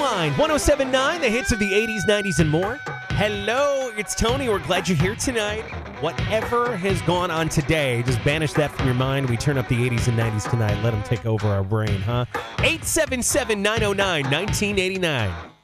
Line, 1079, the hits of the 80s, 90s, and more. Hello, it's Tony. We're glad you're here tonight. Whatever has gone on today, just banish that from your mind. We turn up the 80s and 90s tonight. Let them take over our brain, huh? 877-909-1989.